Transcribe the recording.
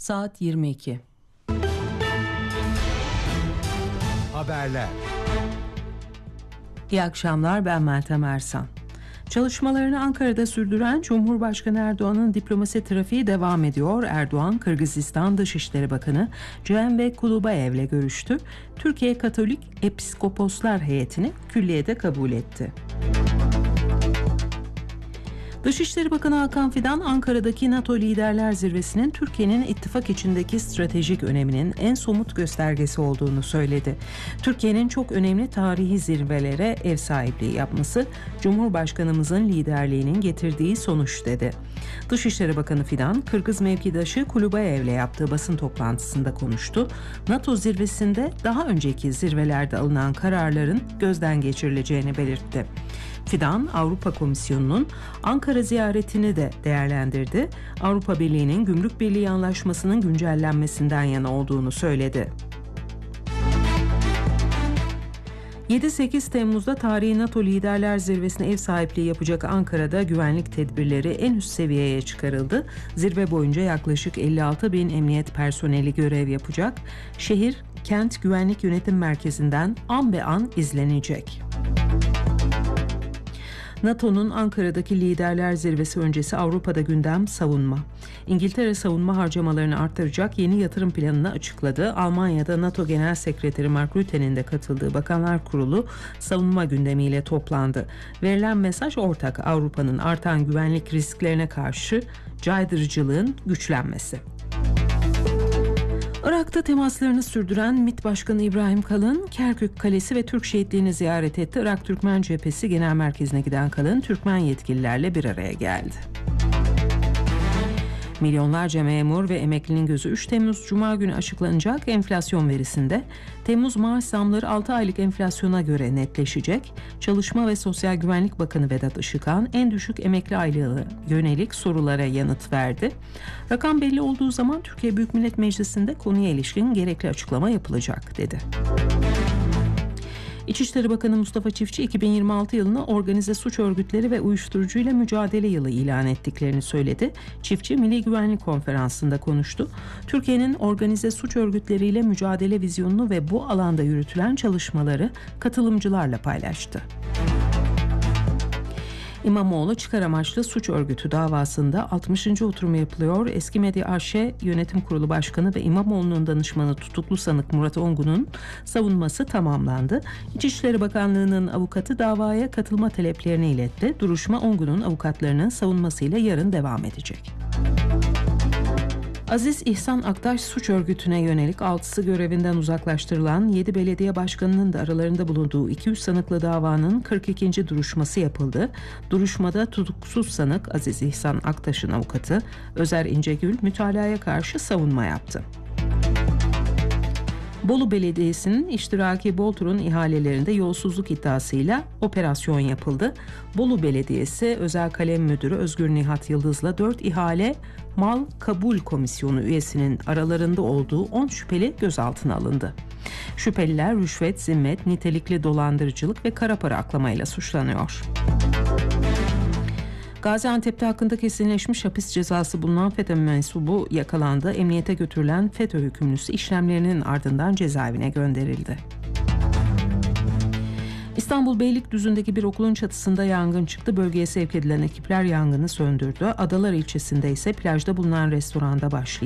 Saat 22. Haberler. İyi akşamlar, ben Meltem Ersan. Çalışmalarını Ankara'da sürdüren Cumhurbaşkanı Erdoğan'ın diplomasi trafiği devam ediyor. Erdoğan, Kırgızistan Dışişleri Bakanı Cevdet Kulubayev'le görüştü. Türkiye Katolik Episkoposlar Heyeti'ni külliyede kabul etti. Dışişleri Bakanı Hakan Fidan, Ankara'daki NATO Liderler Zirvesi'nin Türkiye'nin ittifak içindeki stratejik öneminin en somut göstergesi olduğunu söyledi. Türkiye'nin çok önemli tarihi zirvelere ev sahipliği yapması, Cumhurbaşkanımızın liderliğinin getirdiği sonuç dedi. Dışişleri Bakanı Fidan, Kırgız mevkidaşı Kulubayev'le yaptığı basın toplantısında konuştu. NATO zirvesinde daha önceki zirvelerde alınan kararların gözden geçirileceğini belirtti. Fidan, Avrupa Komisyonu'nun Ankara ziyaretini de değerlendirdi. Avrupa Birliği'nin Gümrük Birliği Anlaşması'nın güncellenmesinden yana olduğunu söyledi. 7-8 Temmuz'da tarihi NATO Liderler Zirvesi'ne ev sahipliği yapacak Ankara'da güvenlik tedbirleri en üst seviyeye çıkarıldı. Zirve boyunca yaklaşık 56 bin emniyet personeli görev yapacak. Şehir, kent güvenlik yönetim merkezinden an be an izlenecek. NATO'nun Ankara'daki Liderler Zirvesi öncesi Avrupa'da gündem savunma. İngiltere savunma harcamalarını artıracak yeni yatırım planını açıkladı. Almanya'da NATO Genel Sekreteri Mark Rutte'nin de katıldığı Bakanlar Kurulu savunma gündemiyle toplandı. Verilen mesaj ortak: Avrupa'nın artan güvenlik risklerine karşı caydırıcılığın güçlenmesi. Irak'ta temaslarını sürdüren MİT Başkanı İbrahim Kalın, Kerkük Kalesi ve Türk şehitliğini ziyaret etti. Irak Türkmen Cephesi Genel Merkezi'ne giden Kalın, Türkmen yetkililerle bir araya geldi. Milyonlarca memur ve emeklinin gözü 3 Temmuz Cuma günü açıklanacak enflasyon verisinde. Temmuz maaş zamları 6 aylık enflasyona göre netleşecek. Çalışma ve Sosyal Güvenlik Bakanı Vedat Işıkhan, en düşük emekli aylığı yönelik sorulara yanıt verdi. Rakam belli olduğu zaman Türkiye Büyük Millet Meclisi'nde konuya ilişkin gerekli açıklama yapılacak dedi. İçişleri Bakanı Mustafa Çiftçi, 2026 yılını organize suç örgütleri ve uyuşturucuyla mücadele yılı ilan ettiklerini söyledi. Çiftçi, Milli Güvenlik Konferansı'nda konuştu. Türkiye'nin organize suç örgütleriyle mücadele vizyonunu ve bu alanda yürütülen çalışmaları katılımcılarla paylaştı. İmamoğlu çıkar amaçlı suç örgütü davasında 60. oturumu yapılıyor. Eski Medya AŞ Yönetim Kurulu Başkanı ve İmamoğlu'nun danışmanı tutuklu sanık Murat Ongun'un savunması tamamlandı. İçişleri Bakanlığı'nın avukatı davaya katılma taleplerini iletti. Duruşma Ongun'un avukatlarının savunmasıyla yarın devam edecek. Aziz İhsan Aktaş suç örgütüne yönelik 6'sı görevinden uzaklaştırılan 7 belediye başkanının da aralarında bulunduğu 200 sanıklı davanın 42. duruşması yapıldı. Duruşmada tutuksuz sanık Aziz İhsan Aktaş'ın avukatı Özer İncegül mütalaya karşı savunma yaptı. Bolu Belediyesi'nin iştiraki Boltur'un ihalelerinde yolsuzluk iddiasıyla operasyon yapıldı. Bolu Belediyesi Özel Kalem Müdürü Özgür Nihat Yıldız'la 4 ihale mal kabul komisyonu üyesinin aralarında olduğu 10 şüpheli gözaltına alındı. Şüpheliler rüşvet, zimmet, nitelikli dolandırıcılık ve kara para aklamayla suçlanıyor. Gaziantep'te hakkında kesinleşmiş hapis cezası bulunan FETÖ mensubu yakalandı. Emniyete götürülen FETÖ hükümlüsü işlemlerinin ardından cezaevine gönderildi. İstanbul Beylikdüzü'ndeki bir okulun çatısında yangın çıktı. Bölgeye sevk edilen ekipler yangını söndürdü. Adalar ilçesinde ise plajda bulunan restoranda başlayan